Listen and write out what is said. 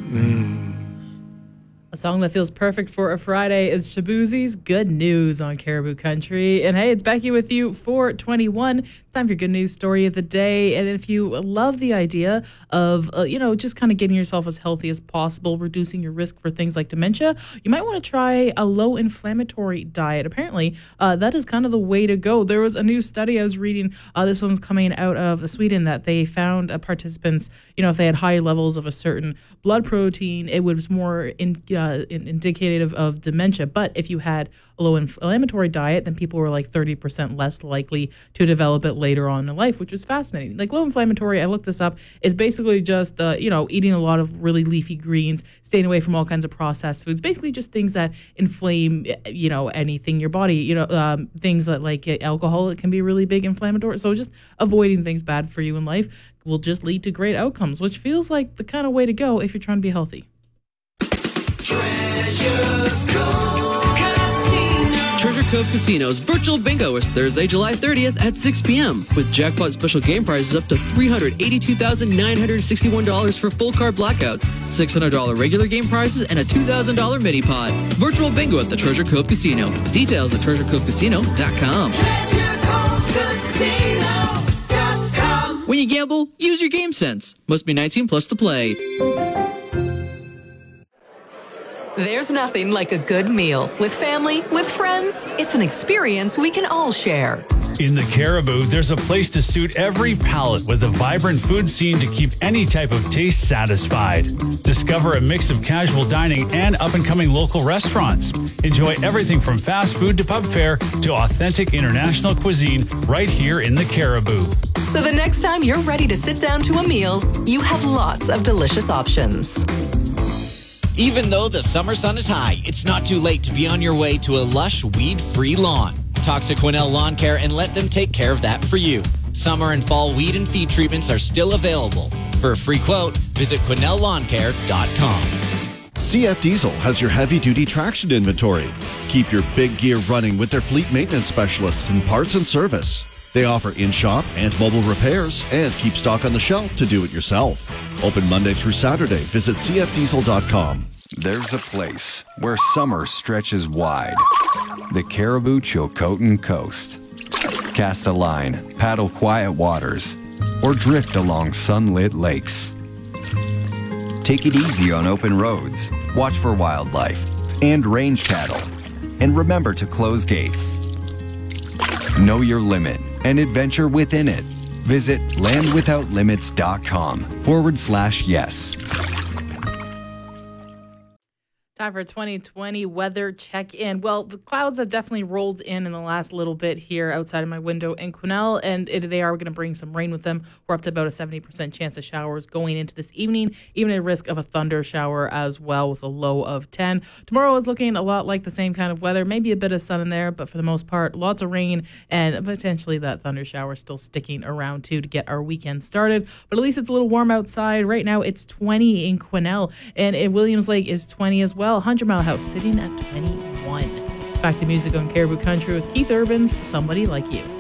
A song that feels perfect for a Friday is Shaboozie's Good News on Caribou Country. And hey, it's Becky with you for 21. It's time for your good news story of the day. And if you love the idea of, just kind of getting yourself as healthy as possible, reducing your risk for things like dementia, you might want to try a low-inflammatory diet. Apparently, that is kind of the way to go. There was a new study I was reading. This one was coming out of Sweden that they found participants, if they had high levels of a certain blood protein, it was more indicative of dementia. But if you had a low inflammatory diet, then people were like 30% less likely to develop it later on in life, which is fascinating. Like low inflammatory, I looked this up, is basically just, eating a lot of really leafy greens, staying away from all kinds of processed foods, basically just things that inflame, anything in your body, things that like alcohol, it can be really big inflammatory. So just avoiding things bad for you in life will just lead to great outcomes, which feels like the kind of way to go if you're trying to be healthy. Treasure Cove Casino's virtual bingo is Thursday, July 30th at 6 p.m. with jackpot special game prizes up to $382,961 for full card blackouts, $600 regular game prizes, and a $2,000 mini pod. Virtual bingo at the Treasure Cove Casino. Details at treasurecovecasino.com. When you gamble, use your game sense. Must be 19 plus to play. There's nothing like a good meal. With family, with friends, it's an experience we can all share. In the Caribou, there's a place to suit every palate with a vibrant food scene to keep any type of taste satisfied. Discover a mix of casual dining and up-and-coming local restaurants. Enjoy everything from fast food to pub fare to authentic international cuisine right here in the Caribou. So the next time you're ready to sit down to a meal, you have lots of delicious options. Even though the summer sun is high, it's not too late to be on your way to a lush, weed-free lawn. Talk to Quinnell Lawn Care and let them take care of that for you. Summer and fall weed and feed treatments are still available. For a free quote, visit QuinnellLawnCare.com. CF Diesel has your heavy-duty traction inventory. Keep your big gear running with their fleet maintenance specialists in parts and service. They offer in-shop and mobile repairs and keep stock on the shelf to do it yourself. Open Monday through Saturday. Visit cfdiesel.com. There's a place where summer stretches wide. The Caribou Chilcotin Coast. Cast a line, paddle quiet waters, or drift along sunlit lakes. Take it easy on open roads. Watch for wildlife and range cattle. And remember to close gates. Know your limit and adventure within it. Visit landwithoutlimits.com/yes. Time for 2020 weather check-in. Well, the clouds have definitely rolled in the last little bit here outside of my window in Quesnel, and they are going to bring some rain with them. We're up to about a 70% chance of showers going into this evening, even a risk of a thunder shower as well with a low of 10. Tomorrow is looking a lot like the same kind of weather, maybe a bit of sun in there, but for the most part, lots of rain and potentially that thunder shower still sticking around too to get our weekend started. But at least it's a little warm outside. Right now, it's 20 in Quesnel, and in Williams Lake is 20 as well. 100 Mile House sitting at 21. Back to music on Caribou Country with Keith Urban's Somebody Like You.